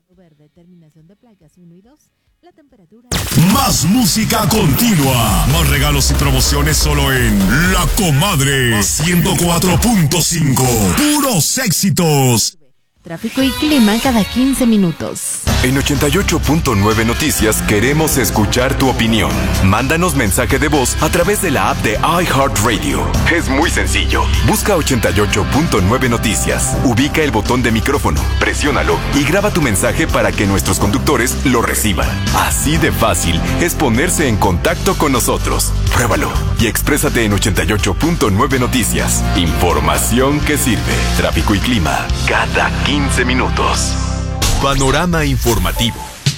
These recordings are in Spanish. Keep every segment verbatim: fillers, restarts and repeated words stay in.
Verde, terminación de placas uno y dos. La temperatura... Más música continua. Más regalos y promociones solo en La Comadre ciento cuatro punto cinco. Puros éxitos. Tráfico y clima cada quince minutos. En ochenta y ocho punto nueve Noticias queremos escuchar tu opinión. Mándanos mensaje de voz a través de la app de iHeartRadio. Es muy sencillo. Busca ochenta y ocho punto nueve Noticias. Ubica el botón de micrófono, presiónalo y graba tu mensaje para que nuestros conductores lo reciban. Así de fácil es ponerse en contacto con nosotros. Pruébalo y exprésate en ochenta y ocho punto nueve Noticias. Información que sirve. Tráfico y clima cada quince minutos. Panorama informativo.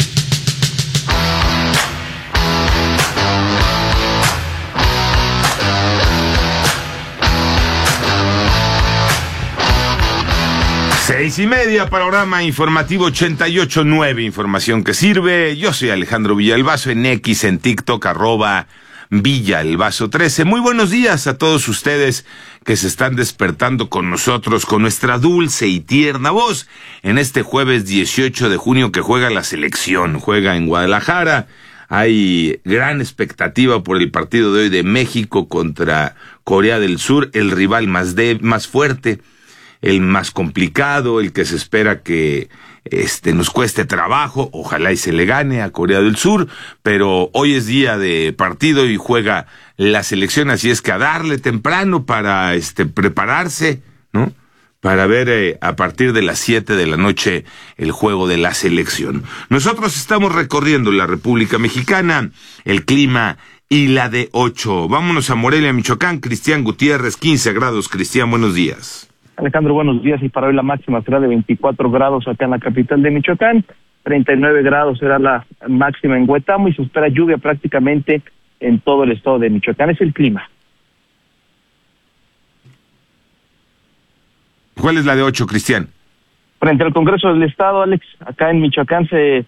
Seis y media, panorama informativo ochenta y ocho punto nueve, información que sirve. Yo soy Alejandro Villalbazo, en X, en TikTok, arroba Villalbazo trece. Muy buenos días a todos ustedes que se están despertando con nosotros, con nuestra dulce y tierna voz, en este jueves dieciocho de junio que juega la selección, juega en Guadalajara. Hay gran expectativa por el partido de hoy de México contra Corea del Sur, el rival más de, más fuerte, el más complicado, el que se espera que este nos cueste trabajo, ojalá y se le gane a Corea del Sur, pero hoy es día de partido y juega la selección, así es que a darle temprano para este prepararse, ¿no? Para ver eh, a partir de las siete de la noche el juego de la selección. Nosotros estamos recorriendo la República Mexicana, el clima y la de ocho. Vámonos a Morelia, Michoacán. Cristian Gutiérrez, quince grados. Cristian, buenos días. Alejandro, buenos días. Y para hoy la máxima será de veinticuatro grados acá en la capital de Michoacán, treinta y nueve grados será la máxima en Huetamo y se espera lluvia prácticamente en todo el estado de Michoacán. Es el clima. ¿Cuál es la de ocho, Cristian? Frente al Congreso del Estado, Alex, acá en Michoacán se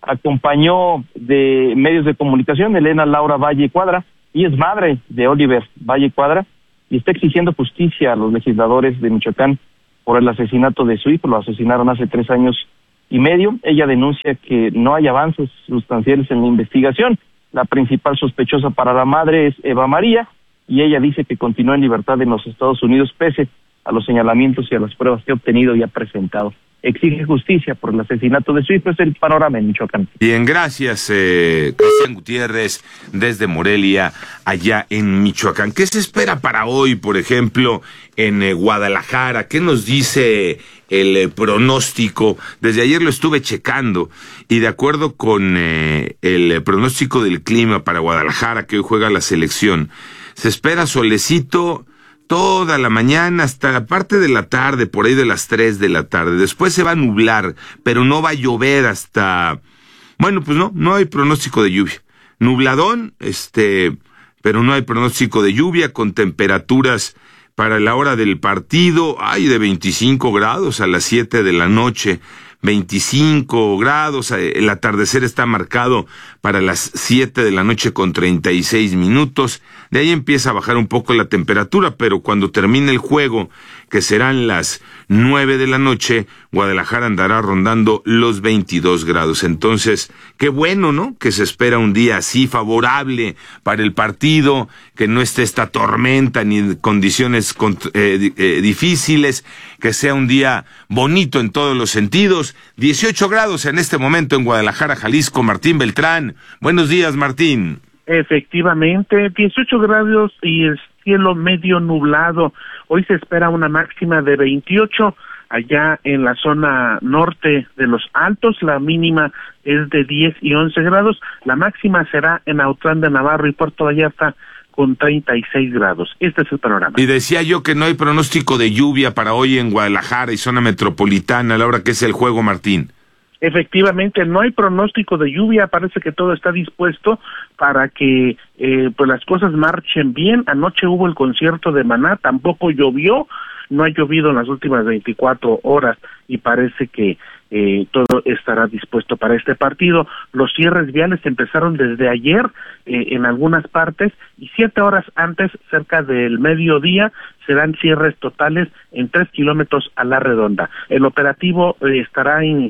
acompañó de medios de comunicación Elena Laura Valle Cuadra, y es madre de Oliver Valle Cuadra, y está exigiendo justicia a los legisladores de Michoacán por el asesinato de su hijo. Lo asesinaron hace tres años y medio. Ella denuncia que no hay avances sustanciales en la investigación. La principal sospechosa para la madre es Eva María, y ella dice que continúa en libertad en los Estados Unidos pese a los señalamientos y a las pruebas que ha obtenido y ha presentado. Exige justicia por el asesinato de su hijo. Es el panorama en Michoacán. Bien, gracias, eh, Cristian Gutiérrez, desde Morelia, allá en Michoacán. ¿Qué se espera para hoy, por ejemplo, en eh, Guadalajara? ¿Qué nos dice el eh, pronóstico? Desde ayer lo estuve checando, y de acuerdo con eh, el eh, pronóstico del clima para Guadalajara, que hoy juega la selección, se espera solecito toda la mañana hasta la parte de la tarde, por ahí de las tres de la tarde. Después se va a nublar, pero no va a llover hasta... Bueno, pues no, no hay pronóstico de lluvia. Nubladón, este, pero no hay pronóstico de lluvia, con temperaturas para la hora del partido, hay de veinticinco grados a las siete de la noche, veinticinco grados, el atardecer está marcado para las siete de la noche con treinta y seis minutos, de ahí empieza a bajar un poco la temperatura, pero cuando termine el juego, que serán las nueve de la noche, Guadalajara andará rondando los veintidós grados. Entonces, qué bueno, ¿no?, que se espera un día así favorable para el partido, que no esté esta tormenta ni condiciones eh, eh, difíciles, que sea un día bonito en todos los sentidos. dieciocho grados en este momento en Guadalajara, Jalisco. Martín Beltrán, buenos días, Martín. Efectivamente, dieciocho grados y el cielo medio nublado. Hoy se espera una máxima de veintiocho allá en la zona norte de los Altos. La mínima es de diez y once grados. La máxima será en Autlán de Navarro y Puerto Vallarta con treinta y seis grados. Este es el panorama. Y decía yo que no hay pronóstico de lluvia para hoy en Guadalajara y zona metropolitana a la hora que es el juego, Martín. Efectivamente, no hay pronóstico de lluvia, parece que todo está dispuesto para que eh, pues las cosas marchen bien. Anoche hubo el concierto de Maná, tampoco llovió, no ha llovido en las últimas veinticuatro horas y parece que eh, todo estará dispuesto para este partido. Los cierres viales empezaron desde ayer eh, en algunas partes y siete horas antes, cerca del mediodía, serán cierres totales en tres kilómetros a la redonda. El operativo eh, estará en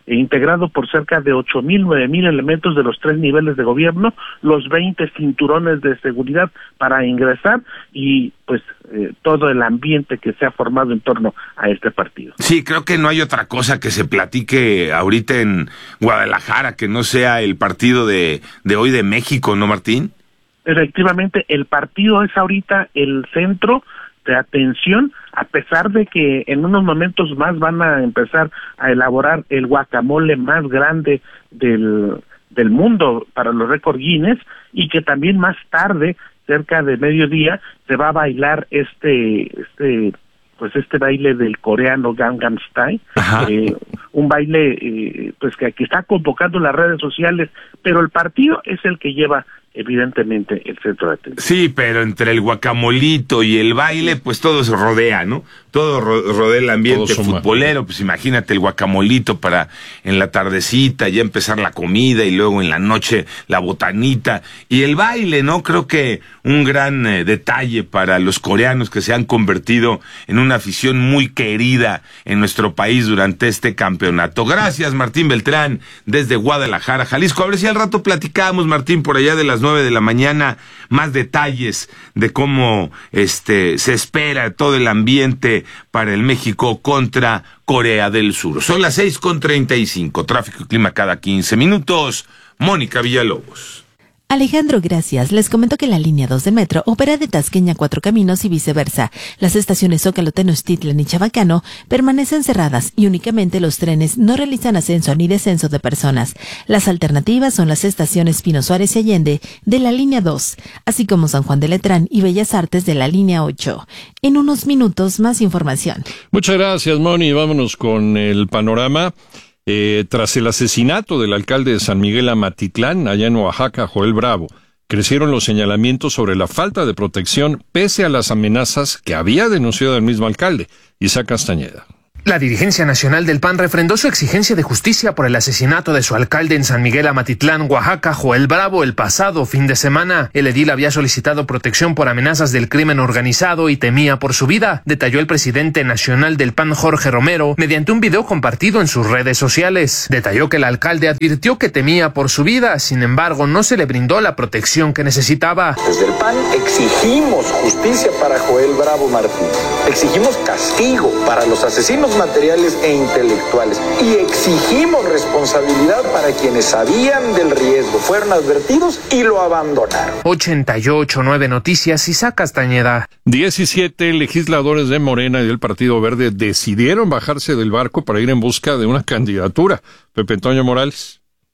eh, integrado por cerca de ocho mil, nueve mil elementos de los tres niveles de gobierno, los veinte cinturones de seguridad para ingresar y pues eh, todo el ambiente que se ha formado en torno a este partido. Sí, creo que no hay otra cosa que se platique ahorita en Guadalajara que no sea el partido de, de hoy de México, ¿no, Martín? Efectivamente, el partido es ahorita el centro de atención, a pesar de que en unos momentos más van a empezar a elaborar el guacamole más grande del, del mundo para los récord Guinness, y que también más tarde, cerca de mediodía, se va a bailar este este pues este baile del coreano Gangnam Style, eh, un baile eh, pues que, que está convocando las redes sociales, pero el partido es el que lleva evidentemente el centro de atención. Sí, pero entre el guacamolito y el baile, pues todo se rodea, ¿no? Todo ro- rodea el ambiente futbolero, pues imagínate el guacamolito para en la tardecita ya empezar la comida y luego en la noche la botanita y el baile, ¿no? Creo que un gran eh, detalle para los coreanos que se han convertido en una afición muy querida en nuestro país durante este campeonato. Gracias, Martín Beltrán, desde Guadalajara, Jalisco. A ver si al rato platicamos, Martín, por allá de las nueve de la mañana, más detalles de cómo este se espera todo el ambiente para el México contra Corea del Sur. Son las seis con treinta y cinco, tráfico y clima cada quince minutos. Mónica Villalobos. Alejandro, gracias. Les comento que la línea dos del metro opera de Tasqueña a Cuatro Caminos y viceversa. Las estaciones Zócalo, Tenochtitlan y Chabacano permanecen cerradas y únicamente los trenes no realizan ascenso ni descenso de personas. Las alternativas son las estaciones Pino Suárez y Allende de la línea dos, así como San Juan de Letrán y Bellas Artes de la línea ocho. En unos minutos, más información. Muchas gracias, Moni. Vámonos con el panorama. Eh, tras el asesinato del alcalde de San Miguel Amatitlán, allá en Oaxaca, Joel Bravo, crecieron los señalamientos sobre la falta de protección pese a las amenazas que había denunciado el mismo alcalde, Isaac Castañeda. La dirigencia nacional del P A N refrendó su exigencia de justicia por el asesinato de su alcalde en San Miguel Amatitlán, Oaxaca, Joel Bravo, el pasado fin de semana. El edil había solicitado protección por amenazas del crimen organizado y temía por su vida, detalló el presidente nacional del P A N, Jorge Romero, mediante un video compartido en sus redes sociales. Detalló que el alcalde advirtió que temía por su vida, sin embargo, no se le brindó la protección que necesitaba. Desde el P A N exigimos justicia para Joel Bravo Martín, exigimos castigo para los asesinos materiales e intelectuales y exigimos responsabilidad para quienes sabían del riesgo, fueron advertidos y lo abandonaron. ochenta y ocho punto nueve Noticias, Isaac Castañeda. diecisiete legisladores de Morena y del Partido Verde decidieron bajarse del barco para ir en busca de una candidatura. Pepe Antonio Morales.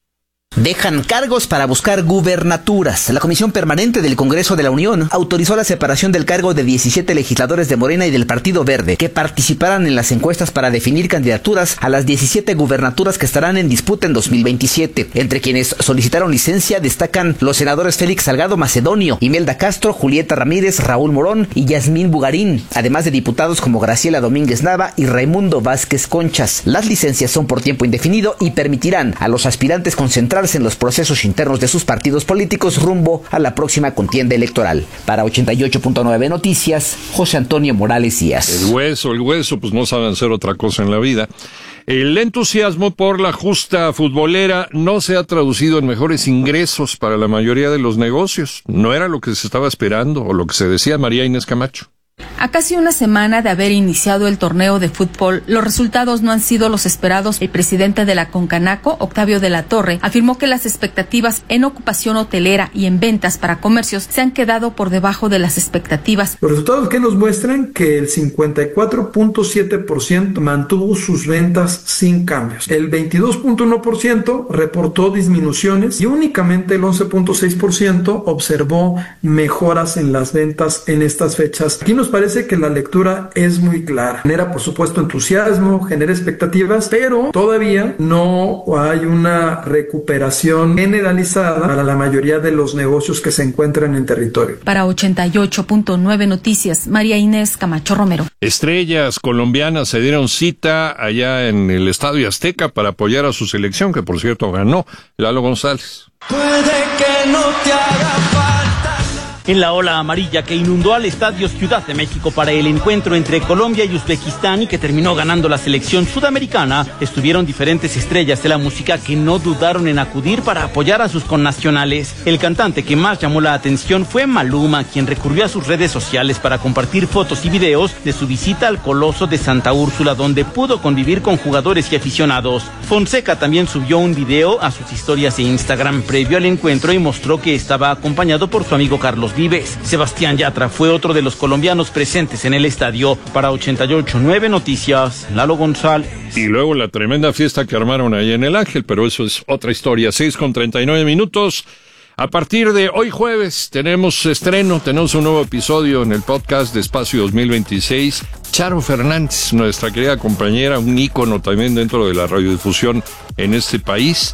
Dejan cargos para buscar gubernaturas. La Comisión Permanente del Congreso de la Unión autorizó la separación del cargo de diecisiete legisladores de Morena y del Partido Verde que participarán en las encuestas para definir candidaturas a las diecisiete gubernaturas que estarán en disputa en dos mil veintisiete. Entre quienes solicitaron licencia destacan los senadores Félix Salgado Macedonio, Imelda Castro, Julieta Ramírez, Raúl Morón y Yasmín Bugarín, además de diputados como Graciela Domínguez Nava y Raimundo Vázquez Conchas. Las licencias son por tiempo indefinido y permitirán a los aspirantes concentrarse en los procesos internos de sus partidos políticos rumbo a la próxima contienda electoral. Para ochenta y ocho punto nueve Noticias, José Antonio Morales Díaz. El hueso, el hueso, pues no saben hacer otra cosa en la vida. El entusiasmo por la justa futbolera no se ha traducido en mejores ingresos para la mayoría de los negocios. No era lo que se estaba esperando o lo que se decía. María Inés Camacho. A casi una semana de haber iniciado el torneo de fútbol, los resultados no han sido los esperados. El presidente de la Concanaco, Octavio de la Torre, afirmó que las expectativas en ocupación hotelera y en ventas para comercios se han quedado por debajo de las expectativas. Los resultados que nos muestran que el cincuenta y cuatro punto siete por ciento mantuvo sus ventas sin cambios. El veintidós punto uno por ciento reportó disminuciones y únicamente el once punto seis por ciento observó mejoras en las ventas en estas fechas. Aquí nos parece que la lectura es muy clara. Genera, por supuesto, entusiasmo, genera expectativas, pero todavía no hay una recuperación generalizada para la mayoría de los negocios que se encuentran en territorio. Para ochenta y ocho punto nueve Noticias, María Inés Camacho Romero. Estrellas colombianas se dieron cita allá en el Estadio Azteca para apoyar a su selección, que por cierto ganó. Lalo González. Puede que no te haga falta. En la ola amarilla que inundó al estadio Ciudad de México para el encuentro entre Colombia y Uzbekistán y que terminó ganando la selección sudamericana, estuvieron diferentes estrellas de la música que no dudaron en acudir para apoyar a sus connacionales. El cantante que más llamó la atención fue Maluma, quien recurrió a sus redes sociales para compartir fotos y videos de su visita al Coloso de Santa Úrsula, donde pudo convivir con jugadores y aficionados. Fonseca también subió un video a sus historias de Instagram previo al encuentro y mostró que estaba acompañado por su amigo Carlos Vives. Sebastián Yatra fue otro de los colombianos presentes en el estadio. Para ochenta y ocho punto nueve Noticias, Lalo González. Y luego la tremenda fiesta que armaron ahí en el Ángel, pero eso es otra historia. seis con treinta y nueve minutos. A partir de hoy jueves tenemos estreno, tenemos un nuevo episodio en el podcast de Espacio dos mil veintiséis. Charo Fernández, nuestra querida compañera, un ícono también dentro de la radiodifusión en este país.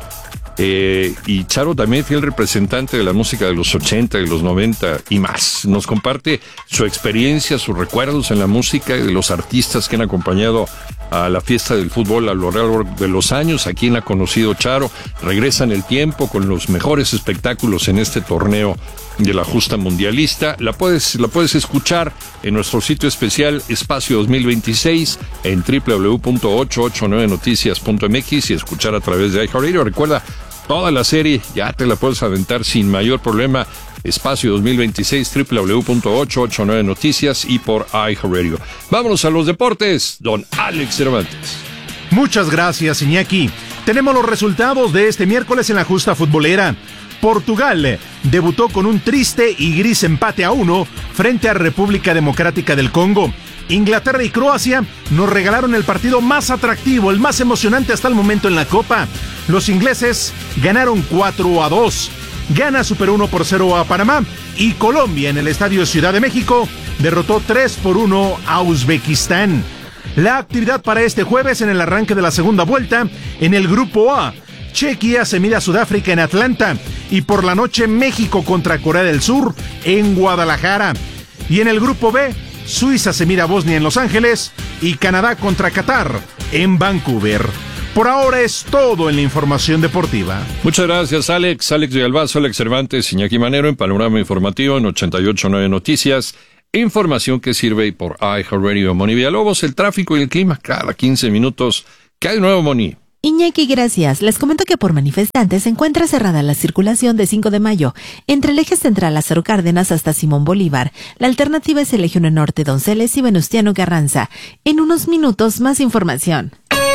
Eh, y Charo también fiel representante de la música de los ochenta, de los noventa y más. Nos comparte su experiencia, sus recuerdos en la música y de los artistas que han acompañado a la fiesta del fútbol a lo largo de los años. ¿A quién ha conocido Charo? Regresa en el tiempo con los mejores espectáculos en este torneo de la justa mundialista. La puedes, la puedes escuchar en nuestro sitio especial Espacio dos mil veintiséis en doble u doble u doble u punto ochocientos ochenta y nueve noticias punto m x y escuchar a través de iHeartRadio. Recuerda, toda la serie ya te la puedes aventar sin mayor problema. Espacio dos mil veintiséis, doble u doble u doble u punto ochocientos ochenta y nueve noticias y por iHeartRadio. Vámonos a los deportes, don Alex Cervantes. Muchas gracias, Iñaki. Tenemos los resultados de este miércoles en la justa futbolera. Portugal debutó con un triste y gris empate a uno frente a República Democrática del Congo. Inglaterra y Croacia nos regalaron el partido más atractivo, el más emocionante hasta el momento en la Copa. Los ingleses ganaron cuatro a dos. Ghana superó uno por cero a Panamá y Colombia en el Estadio Ciudad de México derrotó tres por uno a Uzbekistán. La actividad para este jueves en el arranque de la segunda vuelta en el Grupo A. Chequia se mide a Sudáfrica en Atlanta y por la noche México contra Corea del Sur en Guadalajara. Y en el Grupo B, Suiza se mide a Bosnia en Los Ángeles y Canadá contra Qatar en Vancouver. Por ahora es todo en la información deportiva. Muchas gracias, Alex. Alex Villalbazo, Alex Cervantes, Iñaki Manero en Panorama Informativo en ochenta y ocho punto nueve Noticias. Información que sirve por iHeartRadio. Moni Villalobos, el tráfico y el clima cada quince minutos. ¿Qué hay de nuevo, Moni? Iñaki, gracias. Les comento que por manifestantes se encuentra cerrada la circulación de cinco de mayo entre el eje central Lázaro Cárdenas hasta Simón Bolívar. La alternativa es el eje uno Norte Donceles y Venustiano Carranza. En unos minutos más información.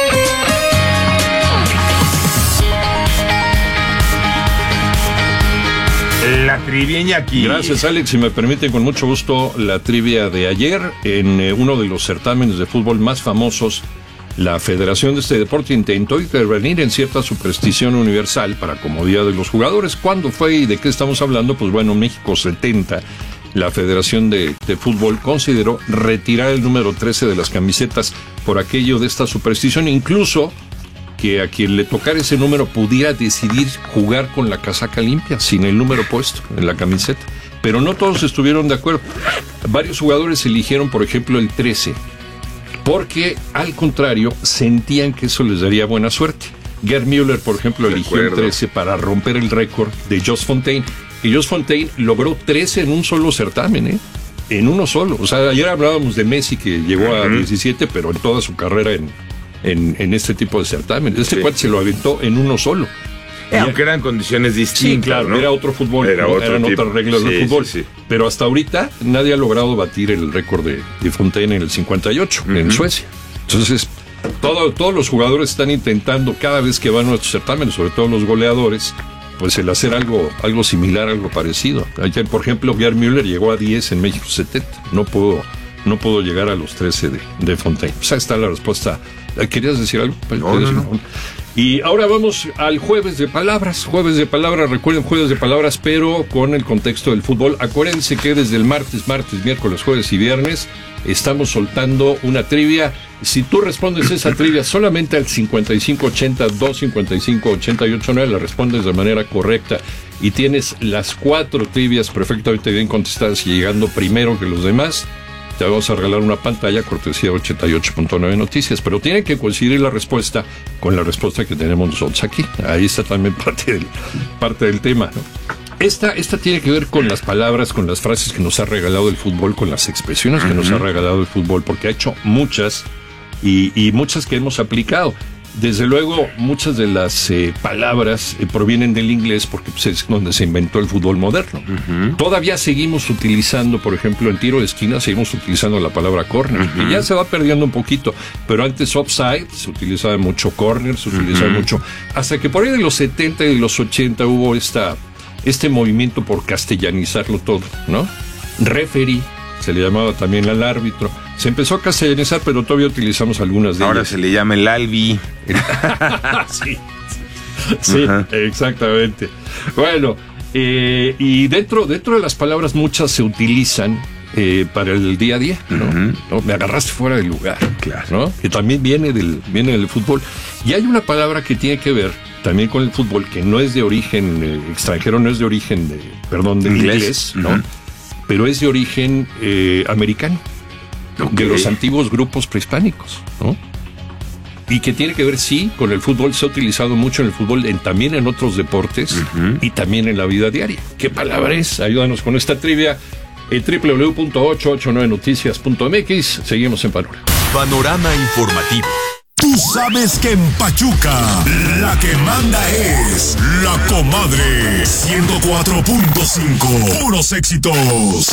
La trivia, Iñaki. Gracias, Alex. Si me permiten, con mucho gusto, la trivia de ayer en eh, uno de los certámenes de fútbol más famosos. La Federación de este deporte intentó intervenir en cierta superstición universal para comodidad de los jugadores. ¿Cuándo fue y de qué estamos hablando? Pues bueno, México setenta, la Federación de, de Fútbol consideró retirar el número trece de las camisetas por aquello de esta superstición, incluso que a quien le tocara ese número pudiera decidir jugar con la casaca limpia, sin el número puesto en la camiseta. Pero no todos estuvieron de acuerdo. Varios jugadores eligieron, por ejemplo, el trece. Porque, al contrario, sentían que eso les daría buena suerte. Gerd Müller, por ejemplo, eligió el trece para romper el récord de Jos Fontaine. Y Jos Fontaine logró trece en un solo certamen, ¿eh? En uno solo. O sea, ayer hablábamos de Messi, que llegó uh-huh. a diecisiete, pero en toda su carrera en, en, en este tipo de certamen. Este sí. cuate se lo aventó en uno solo. Eh, aunque eran condiciones distintas. Sí, claro, ¿no? Era otro fútbol, era ¿no? otro eran tipo. otras reglas sí, del fútbol. Sí, sí. Pero hasta ahorita nadie ha logrado batir el récord de, de Fontaine en el cincuenta y ocho, uh-huh. en Suecia. Entonces, todo, todos los jugadores están intentando cada vez que van a nuestros certámenes, sobre todo los goleadores, pues el hacer algo, algo similar, algo parecido. Ayer, por ejemplo, Gerd Müller llegó a diez en México setenta. No pudo, no pudo llegar a los trece de, de Fontaine. Pues ahí está la respuesta. ¿Querías decir algo? No, no, no. Y ahora vamos al jueves de palabras. Jueves de palabras, recuerden, jueves de palabras, pero con el contexto del fútbol. Acuérdense que desde el martes, martes, miércoles, jueves y viernes estamos soltando una trivia. Si tú respondes esa trivia solamente al cincuenta y cinco ochenta, dos cincuenta y cinco ochenta y ocho nueve, la respondes de manera correcta y tienes las cuatro trivias perfectamente bien contestadas y llegando primero que los demás, te vamos a regalar una pantalla cortesía de ochenta y ocho punto nueve Noticias, pero tiene que coincidir la respuesta con la respuesta que tenemos nosotros aquí. Ahí está también parte del, parte del tema, ¿no? Esta, esta tiene que ver con las palabras, con las frases que nos ha regalado el fútbol, con las expresiones que uh-huh. nos ha regalado el fútbol, porque ha hecho muchas y, y muchas que hemos aplicado. Desde luego, muchas de las eh, palabras eh, provienen del inglés porque pues, es donde se inventó el fútbol moderno. Uh-huh. Todavía seguimos utilizando, por ejemplo, en tiro de esquina, seguimos utilizando la palabra corner, uh-huh. que ya se va perdiendo un poquito, pero antes offside se utilizaba mucho, corner se utilizaba uh-huh. mucho, hasta que por ahí de los setenta y de los ochenta hubo esta, este movimiento por castellanizarlo todo, ¿no? Referee, se le llamaba también al árbitro. Se empezó a castellanizar, pero todavía utilizamos algunas de Ahora ellas. se le llama el albi. sí, sí uh-huh. exactamente. Bueno, eh, y dentro, dentro de las palabras muchas se utilizan eh, para el día a día, ¿no? Uh-huh. ¿no? Me agarraste fuera del lugar, claro, ¿no? Que también viene del, viene del fútbol. Y hay una palabra que tiene que ver también con el fútbol, que no es de origen eh, extranjero, no es de origen, de, perdón, de inglés, inglés ¿no? Uh-huh. Pero es de origen eh, americano. Okay. De los antiguos grupos prehispánicos, ¿no? Y que tiene que ver, sí, con el fútbol. Se ha utilizado mucho en el fútbol, en, también en otros deportes uh-huh. y también en la vida diaria. ¿Qué palabra es? Ayúdanos con esta trivia en doble u doble u doble u punto ocho ocho nueve noticias punto m x. Seguimos en Panorama. Panorama informativo. Tú sabes que en Pachuca la que manda es la comadre ciento cuatro punto cinco. Puros éxitos.